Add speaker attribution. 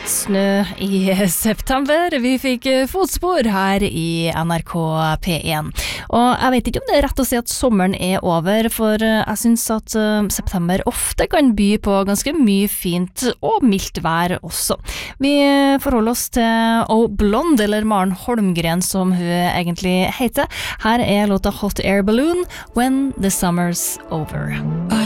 Speaker 1: Snø i september. Vi fikk fotspor her i NRK P1. Og jeg vet ikke om det er rett å si at sommeren er over, for jeg synes at september ofte kan by på ganske mye fint og mildt vær også. Vi forholder oss til O Blonde, eller Maren Holmgren som hun egentlig heter. Her er låta Hot Air Balloon, When the Summer's Over.